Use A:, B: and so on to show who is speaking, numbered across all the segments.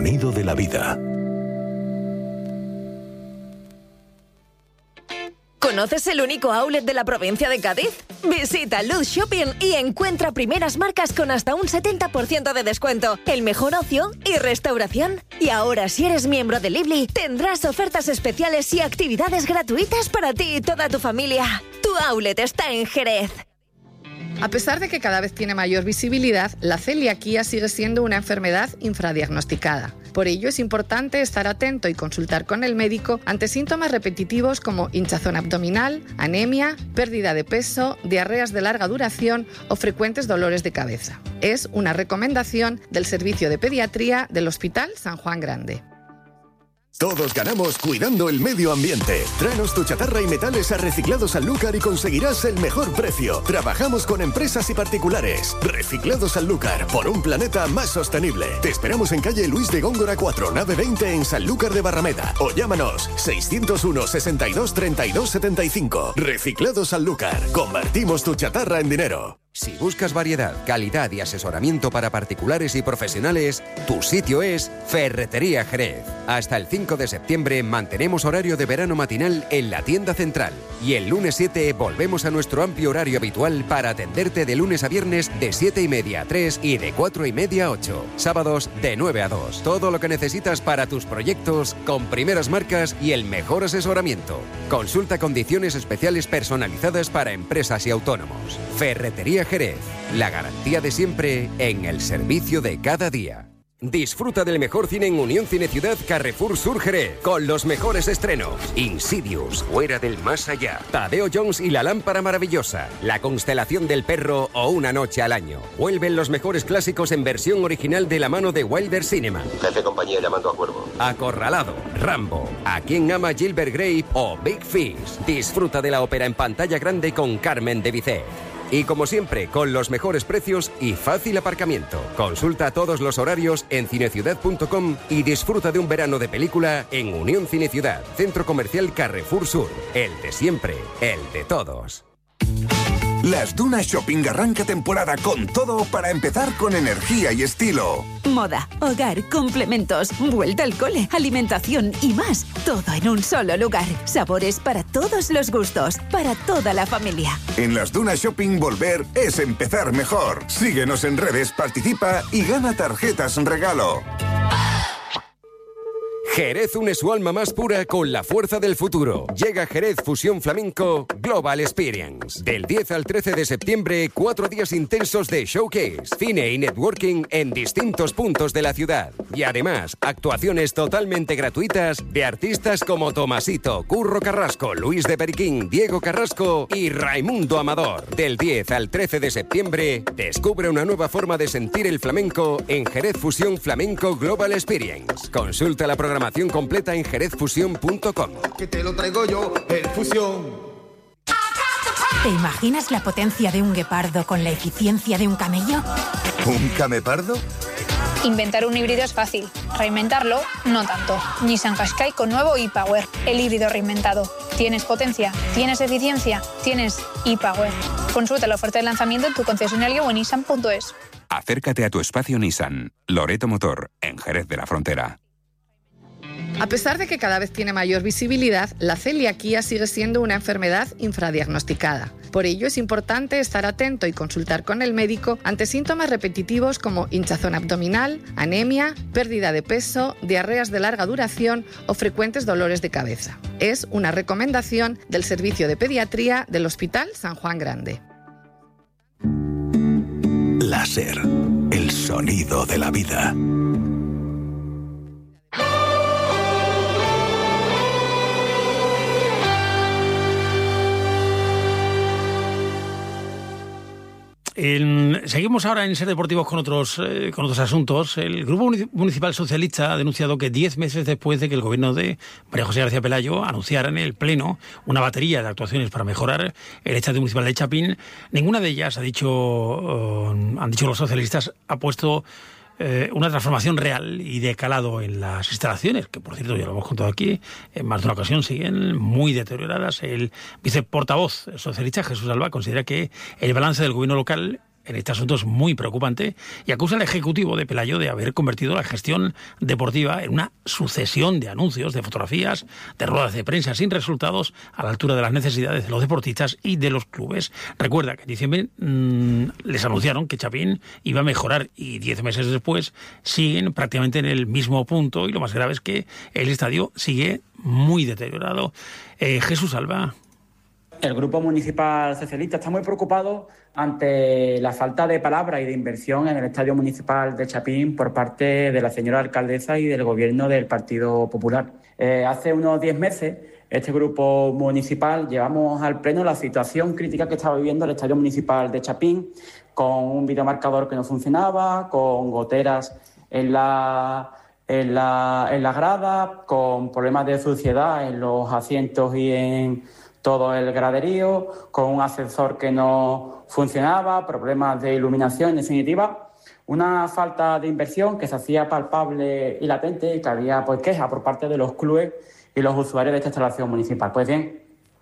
A: sonido de la vida.
B: ¿Conoces el único outlet de la provincia de Cádiz? Visita Luz Shopping y encuentra primeras marcas con hasta un 70% de descuento, el mejor ocio y restauración. Y ahora, si eres miembro de Lively, tendrás ofertas especiales y actividades gratuitas para ti y toda tu familia. Tu outlet está en Jerez.
C: A pesar de que cada vez tiene mayor visibilidad, la celiaquía sigue siendo una enfermedad infradiagnosticada. Por ello es importante estar atento y consultar con el médico ante síntomas repetitivos como hinchazón abdominal, anemia, pérdida de peso, diarreas de larga duración o frecuentes dolores de cabeza. Es una recomendación del Servicio de Pediatría del Hospital San Juan Grande.
A: Todos ganamos cuidando el medio ambiente. Tráenos tu chatarra y metales a Reciclados Sanlúcar y conseguirás el mejor precio. Trabajamos con empresas y particulares. Reciclados Sanlúcar, por un planeta más sostenible. Te esperamos en calle Luis de Góngora 4, nave 20 en Sanlúcar de Barrameda. O llámanos 601 62 32 75. Reciclados Sanlúcar. Convertimos tu chatarra en dinero.
D: Si buscas variedad, calidad y asesoramiento para particulares y profesionales, tu sitio es Ferretería Jerez. Hasta el 5 de septiembre mantenemos horario de verano matinal en la tienda central. Y el lunes 7 volvemos a nuestro amplio horario habitual para atenderte de lunes a viernes de 7:30 a 3 y de 4:30 a 8. Sábados de 9 a 2. Todo lo que necesitas para tus proyectos con primeras marcas y el mejor asesoramiento. Consulta condiciones especiales personalizadas para empresas y autónomos. Ferretería Jerez, la garantía de siempre en el servicio de cada día. Disfruta del mejor cine en Unión Cine Ciudad Carrefour Sur Jerez, con los mejores estrenos: Insidious, Fuera del Más Allá, Tadeo Jones y la Lámpara Maravillosa, La Constelación del Perro o Una Noche al Año. Vuelven los mejores clásicos en versión original de la mano de Wilder Cinema.
E: Jefe compañía llamando a Cuervo.
D: Acorralado, Rambo, A quien ama Gilbert Grape o Big Fish. Disfruta de la ópera en pantalla grande con Carmen de Bizet. Y como siempre, con los mejores precios y fácil aparcamiento. Consulta todos los horarios en cineciudad.com y disfruta de un verano de película en Unión Cine Ciudad, Centro Comercial Carrefour Sur. El de siempre, el de todos.
F: Las Dunas Shopping arranca temporada con todo para empezar con energía y estilo.
G: Moda, hogar, complementos, vuelta al cole, alimentación y más. Todo en un solo lugar. Sabores para todos los gustos, para toda la familia.
F: En las Dunas Shopping volver es empezar mejor. Síguenos en redes, participa y gana tarjetas regalo.
D: Jerez une su alma más pura con la fuerza del futuro. Llega Jerez Fusión Flamenco Global Experience. Del 10 al 13 de septiembre, 4 días intensos de showcase, cine y networking en distintos puntos de la ciudad. Y además, actuaciones totalmente gratuitas de artistas como Tomasito, Curro Carrasco, Luis de Periquín, Diego Carrasco y Raimundo Amador. Del 10 al 13 de septiembre, descubre una nueva forma de sentir el flamenco en Jerez Fusión Flamenco Global Experience. Consulta la programación completa en jerezfusión.com.
H: Que te lo traigo yo, el Fusión.
I: ¿Te imaginas la potencia de un guepardo con la eficiencia de un camello?
F: ¿Un camepardo?
J: Inventar un híbrido es fácil, reinventarlo no tanto. Nissan Qashqai con nuevo e-Power, el híbrido reinventado. ¿Tienes potencia? ¿Tienes eficiencia? ¿Tienes e-Power? Consulta la oferta de lanzamiento en tu concesionario o en nissan.es.
K: Acércate a tu espacio Nissan, Loreto Motor, en Jerez de la Frontera.
C: A pesar de que cada vez tiene mayor visibilidad, la celiaquía sigue siendo una enfermedad infradiagnosticada. Por ello es importante estar atento y consultar con el médico ante síntomas repetitivos como hinchazón abdominal, anemia, pérdida de peso, diarreas de larga duración o frecuentes dolores de cabeza. Es una recomendación del Servicio de Pediatría del Hospital San Juan Grande.
A: Láser, el sonido de la vida.
L: Seguimos ahora en Ser Deportivos con otros asuntos. El Grupo Municipal Socialista ha denunciado que 10 meses después de que el gobierno de María José García Pelayo anunciara en el Pleno una batería de actuaciones para mejorar el Estadio Municipal de Chapín, ninguna de ellas, han dicho los socialistas, ha puesto una transformación real y de calado en las instalaciones, que por cierto ya lo hemos contado aquí, en más de una ocasión siguen muy deterioradas. El viceportavoz socialista, Jesús Alba, considera que el balance del gobierno local en este asunto es muy preocupante y acusa al Ejecutivo de Pelayo de haber convertido la gestión deportiva en una sucesión de anuncios, de fotografías, de ruedas de prensa sin resultados a la altura de las necesidades de los deportistas y de los clubes. Recuerda que en diciembre les anunciaron que Chapín iba a mejorar y 10 meses después siguen prácticamente en el mismo punto y lo más grave es que el estadio sigue muy deteriorado. Jesús Alba.
E: El Grupo Municipal Socialista está muy preocupado ante la falta de palabra y de inversión en el Estadio Municipal de Chapín por parte de la señora alcaldesa y del Gobierno del Partido Popular. Hace unos 10 meses, este Grupo Municipal llevamos al Pleno la situación crítica que estaba viviendo el Estadio Municipal de Chapín, con un videomarcador que no funcionaba, con goteras en la grada, con problemas de suciedad en los asientos y en todo el graderío, con un ascensor que no funcionaba, problemas de iluminación, en definitiva, una falta de inversión que se hacía palpable y latente y que había quejas por parte de los clubes y los usuarios de esta instalación municipal. Pues bien,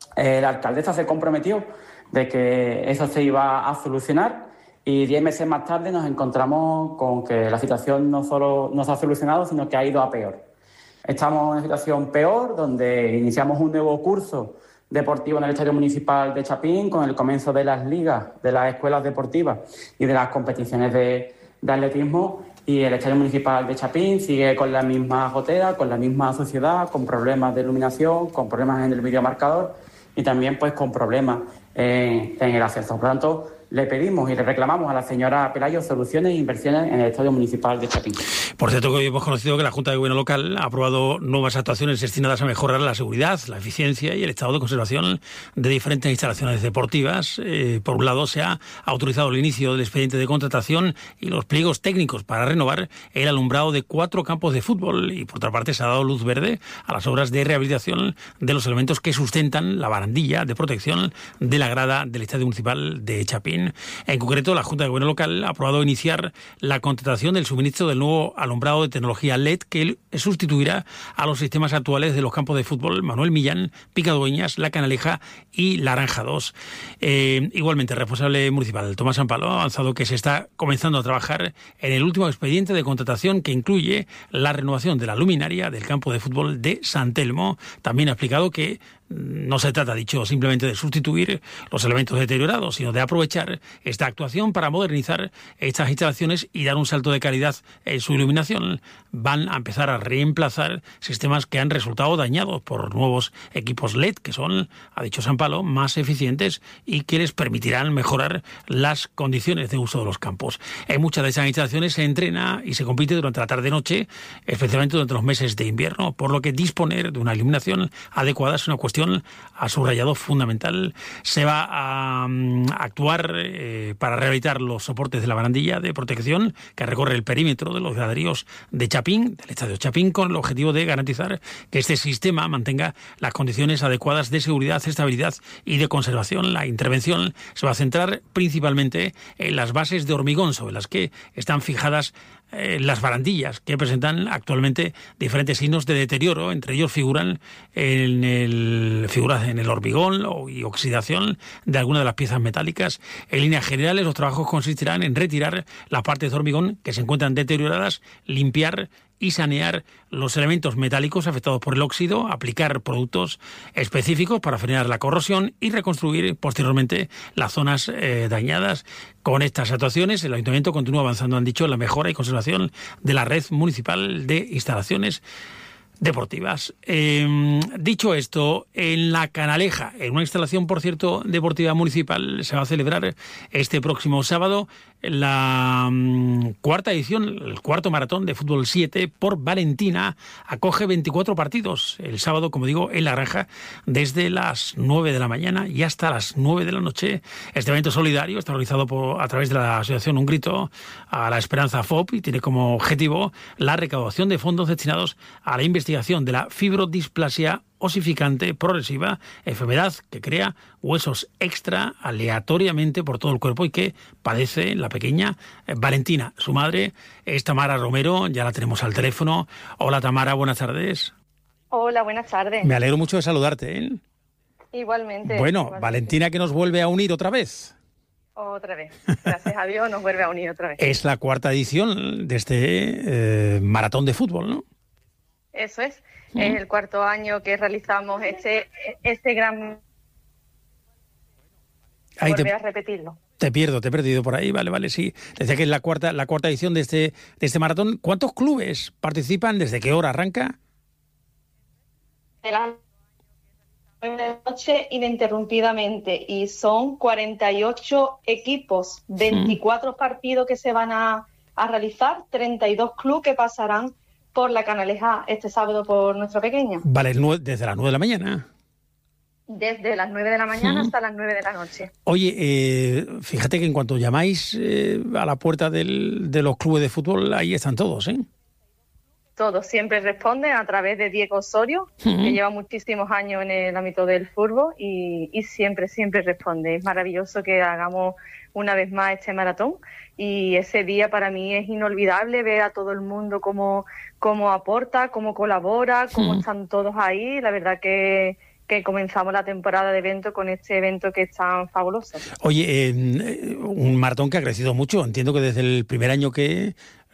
E: la alcaldesa se comprometió de que eso se iba a solucionar y 10 meses más tarde nos encontramos con que la situación no solo no se ha solucionado, sino que ha ido a peor. Estamos en una situación peor, donde iniciamos un nuevo curso deportivo en el Estadio Municipal de Chapín con el comienzo de las ligas, de las escuelas deportivas y de las competiciones de atletismo, y el Estadio Municipal de Chapín sigue con la misma gotera, con la misma suciedad, con problemas de iluminación, con problemas en el videomarcador y también con problemas en el ascenso. Por lo tanto, le pedimos y le reclamamos a la señora Pelayo soluciones e inversiones en el Estadio Municipal de Chapín.
L: Por cierto, que hoy hemos conocido que la Junta de Gobierno local ha aprobado nuevas actuaciones destinadas a mejorar la seguridad, la eficiencia y el estado de conservación de diferentes instalaciones deportivas. Por un lado, se ha autorizado el inicio del expediente de contratación y los pliegos técnicos para renovar el alumbrado de 4 campos de fútbol y, por otra parte, se ha dado luz verde a las obras de rehabilitación de los elementos que sustentan la barandilla de protección de la grada del Estadio Municipal de Chapín. En concreto, la Junta de Gobierno local ha aprobado iniciar la contratación del suministro del nuevo alumbrado de tecnología LED que sustituirá a los sistemas actuales de los campos de fútbol Manuel Millán, Picadueñas, La Canaleja y Laranja 2. Igualmente, el responsable municipal, Tomás Sampalo, ha avanzado que se está comenzando a trabajar en el último expediente de contratación que incluye la renovación de la luminaria del campo de fútbol de San Telmo. También ha explicado que no se trata, dicho, simplemente de sustituir los elementos deteriorados, sino de aprovechar esta actuación para modernizar estas instalaciones y dar un salto de calidad en su iluminación. Van a empezar a reemplazar sistemas que han resultado dañados por nuevos equipos LED, que son, ha dicho Sampalo, más eficientes y que les permitirán mejorar las condiciones de uso de los campos. En muchas de esas instalaciones se entrena y se compite durante la tarde-noche, especialmente durante los meses de invierno, por lo que disponer de una iluminación adecuada es una cuestión, ha subrayado, fundamental. Se va a actuar para rehabilitar los soportes de la barandilla de protección que recorre el perímetro de los graderíos de Chapín, del Estadio Chapín, con el objetivo de garantizar que este sistema mantenga las condiciones adecuadas de seguridad, estabilidad y de conservación. La intervención se va a centrar principalmente en las bases de hormigón sobre las que están fijadas las barandillas, que presentan actualmente diferentes signos de deterioro. Entre ellos figuran en el hormigón y oxidación de algunas de las piezas metálicas. En líneas generales, los trabajos consistirán en retirar las partes de hormigón que se encuentran deterioradas, limpiar y sanear los elementos metálicos afectados por el óxido, aplicar productos específicos para frenar la corrosión y reconstruir posteriormente las zonas dañadas. Con estas actuaciones, el Ayuntamiento continúa avanzando, han dicho, en la mejora y conservación de la red municipal de instalaciones deportivas. Dicho esto, en La Canaleja, en una instalación, por cierto, deportiva municipal, se va a celebrar este próximo sábado la cuarta edición, el cuarto maratón de fútbol 7 por Valentina. Acoge 24 partidos el sábado, como digo, en La Granja, desde las 9 de la mañana y hasta las 9 de la noche. Este evento solidario está organizado a través de la asociación Un Grito a la Esperanza FOP y tiene como objetivo la recaudación de fondos destinados a la investigación de la fibrodisplasia osificante progresiva, enfermedad que crea huesos extra aleatoriamente por todo el cuerpo y que padece la pequeña Valentina. Su madre es Tamara Romero, ya la tenemos al teléfono. Hola Tamara, buenas tardes.
M: Hola, buenas tardes.
L: Me alegro mucho de saludarte, ¿eh?
M: Igualmente.
L: Bueno,
M: igualmente.
L: Valentina, que nos vuelve a unir otra vez.
M: Otra vez. Gracias a Dios nos vuelve a unir otra vez.
L: Es la 4ª edición de este maratón de fútbol, ¿no?
M: Eso es. Es el 4º año que realizamos este gran... Volver a repetirlo.
L: Te he perdido por ahí, vale, sí. Decía que es la cuarta edición de este maratón. ¿Cuántos clubes participan? ¿Desde qué hora arranca?
M: De las 9 de la noche ininterrumpidamente, y son 48 equipos, 24 partidos que se van a realizar, 32 clubes que pasarán por la Canaleja este sábado por nuestra pequeña.
L: Vale, desde las 9 de la mañana.
M: Desde las 9 de la mañana hasta las 9 de la noche.
L: Oye, fíjate que en cuanto llamáis a la puerta de los clubes de fútbol, ahí están todos, ¿eh?
M: Todos siempre responden a través de Diego Osorio, que lleva muchísimos años en el ámbito del fútbol y siempre responde. Es maravilloso que hagamos una vez más este maratón, y ese día para mí es inolvidable ver a todo el mundo cómo aporta, cómo colabora, cómo están todos ahí. La verdad que comenzamos la temporada de eventos con este evento que es tan fabuloso. Oye,
L: un maratón que ha crecido mucho. Entiendo que desde el primer año que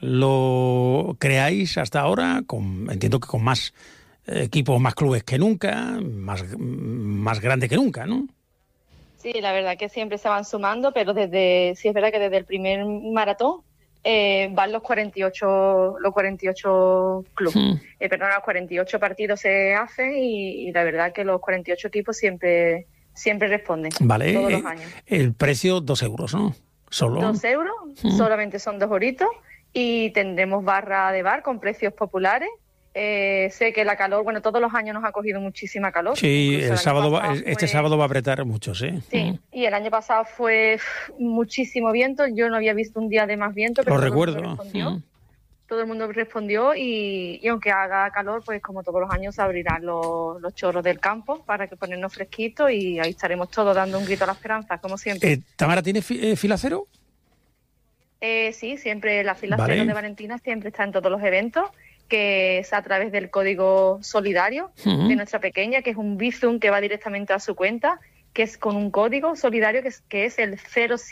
L: lo creáis hasta ahora, entiendo que con más equipos, más clubes que nunca, más grande que nunca, ¿no?
M: Sí, la verdad que siempre se van sumando, pero sí es verdad que desde el primer maratón van los 48 clubes. Los 48 partidos se hacen y la verdad que los 48 equipos siempre responden.
L: Vale,
M: todos los años.
L: El precio 2 euros, ¿no? Solo
M: 2 euros, solamente son 2 euritos, y tendremos barra de bar con precios populares. Sé que la calor, todos los años nos ha cogido muchísima calor.
L: Sí, sábado va a apretar mucho, sí.
M: Sí, y el año pasado fue muchísimo viento. Yo no había visto un día de más viento, pero
L: lo recuerdo.
M: Todo el mundo respondió y aunque haga calor, pues como todos los años se abrirán los chorros del campo para que ponernos fresquitos, y ahí estaremos todos dando un grito a la esperanza, como siempre.
L: ¿Tamara tiene fila cero?
M: Sí, siempre la fila cero de Valentina siempre está en todos los eventos, que es a través del código solidario de nuestra pequeña, que es un Bizum que va directamente a su cuenta, que es con un código solidario que es el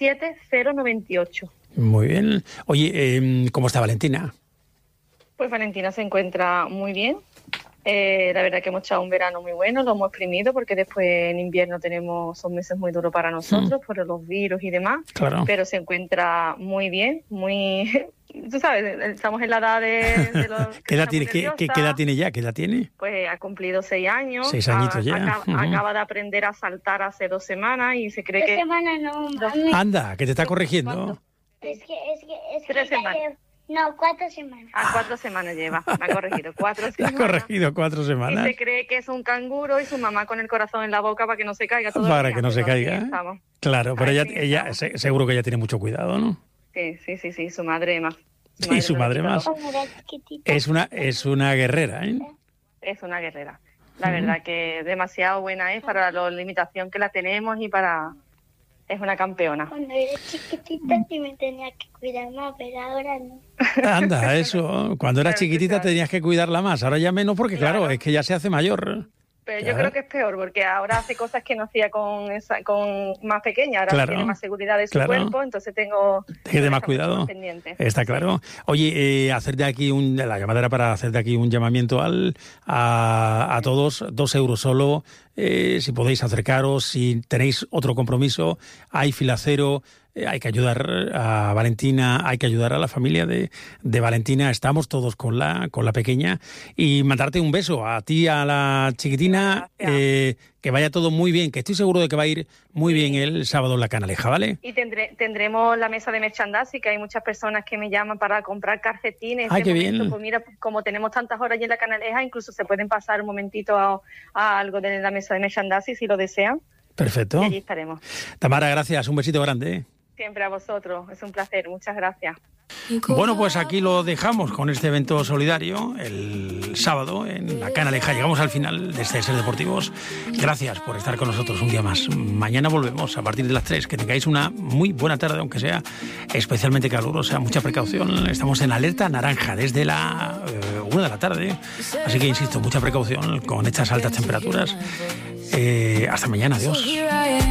M: 07098.
L: Muy bien. Oye, ¿cómo está Valentina?
M: Pues Valentina se encuentra muy bien. La verdad que hemos echado un verano muy bueno, lo hemos exprimido porque después en invierno son meses muy duros para nosotros por los virus y demás,
L: claro.
M: Pero se encuentra muy bien, tú sabes, estamos en la edad de los...
L: ¿Qué edad tiene ya? ¿Qué edad tiene?
M: Pues ha cumplido 6 años.
L: 6 añitos ya.
M: Acaba de aprender a saltar hace 2 semanas y se cree
N: 2 semanas no, mami.
L: Anda, que te está corrigiendo.
N: Es que
M: 3 semanas.
N: No, 4 semanas.
M: 4 semanas lleva, me ha corregido. 4 semanas.
L: Me ha corregido 4 semanas.
M: Y se cree que es un canguro y su mamá con el corazón en la boca para que no se caiga.
L: Para que no se caiga. Claro, pero ella seguro que ella tiene mucho cuidado, ¿no?
M: Sí, su madre más.
L: Sí, su madre más. Es una guerrera, ¿eh?
M: Es una guerrera. La verdad que demasiado buena es para la limitación que la tenemos y es una campeona.
N: Cuando era chiquitita sí me tenía que cuidar más, pero ahora no.
L: Anda, eso. Cuando eras chiquitita tenías que cuidarla más. Ahora ya menos porque, claro, es que ya se hace mayor.
M: Pero yo creo que es peor, porque ahora hace cosas que no hacía con más pequeña. Ahora tiene más seguridad de su cuerpo, entonces tengo
L: que tener más cuidado. Está claro. Oye, la llamada era para hacer de aquí un llamamiento a todos. 2 euros solo. Si podéis acercaros, si tenéis otro compromiso, hay fila cero. Hay que ayudar a Valentina, hay que ayudar a la familia de Valentina. Estamos todos con la pequeña. Y mandarte un beso a ti, a la chiquitina, que vaya todo muy bien, que estoy seguro de que va a ir muy bien el sábado en la Canaleja, ¿vale?
M: Y tendremos la mesa de merchandising, que hay muchas personas que me llaman para comprar calcetines.
L: ¡Ay, qué bien!
M: Pues mira, como tenemos tantas horas allí en la Canaleja, incluso se pueden pasar un momentito a algo de la mesa de merchandising si lo desean.
L: Perfecto.
M: Y allí estaremos.
L: Tamara, gracias. Un besito grande.
M: Siempre a vosotros, es un placer, muchas gracias.
L: Bueno, pues aquí lo dejamos con este evento solidario el sábado en la Canaleja. Llegamos al final de este Ser Deportivos. Gracias por estar con nosotros un día más. Mañana volvemos a partir de las 3. Que tengáis una muy buena tarde, aunque sea especialmente calurosa. Mucha precaución. Estamos en alerta naranja desde la 1 de la tarde. Así que, insisto, mucha precaución con estas altas temperaturas. Hasta mañana. Adiós.